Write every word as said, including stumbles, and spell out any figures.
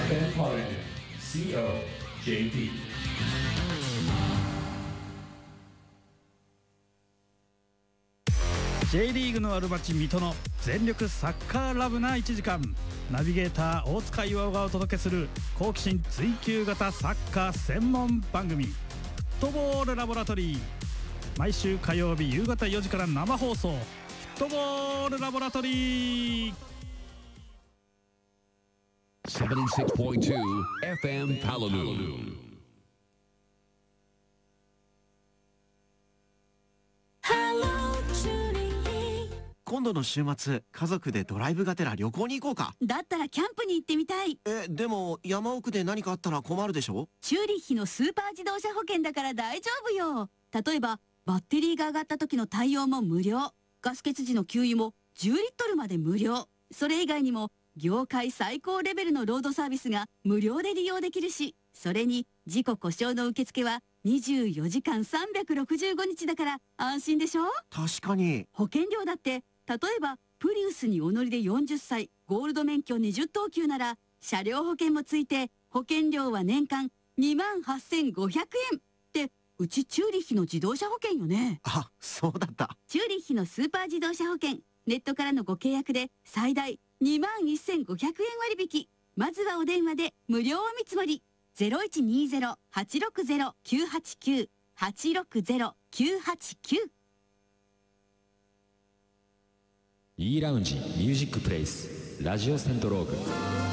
エフエム Holiday シーオージェーティー。 J リーグのある町水戸の全力サッカーラブないちじかん、ナビゲーター大塚岩がお届けする好奇心追求型サッカー専門番組、フットボールラボラトリー。毎週火曜日夕方よじから生放送、フットボールラボラトリー。 セブンティーシックスポイントツー エフエム Palaloo。 今度の週末、家族でドライブがてら旅行に行こうか。 だったらキャンプに行ってみたい。 え、でも山奥で何かあったら困るでしょ。 チューリッヒのスーパー自動車保険だから大丈夫よ。例えばバッテリーが上がった時の対応も無料、ガス欠時の給油もじゅうリットルまで無料。それ以外にも業界最高レベルのロードサービスが無料で利用できるし、それに事故故障の受付はにじゅうよじかんさんびゃくろくじゅうごにちだから安心でしょ。 確かに。 保険料だって例えばプリウスにお乗りでよんじゅっさい、ゴールド免許にじゅっとうきゅうなら車両保険もついて保険料は年間にまんはっせんごひゃくえんって、うちチューリッヒの自動車保険よね。 あ、そうだった。 チューリッヒのスーパー自動車保険、ネットからのご契約で最大にまんせんごひゃくえん割引。まずはお電話で無料お見積もり。 ゼロいちにゼロ はちろくゼロ きゅうはちきゅう はちろくゼロ きゅうはちきゅう。 E ラウンジミュージックプレイスラジオセントローグ。